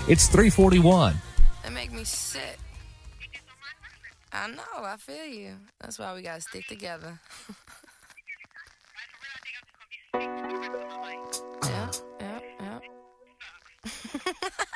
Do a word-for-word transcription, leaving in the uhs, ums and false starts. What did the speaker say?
It's three forty-one. They make me sick. I know, I feel you. That's why we gotta stick together.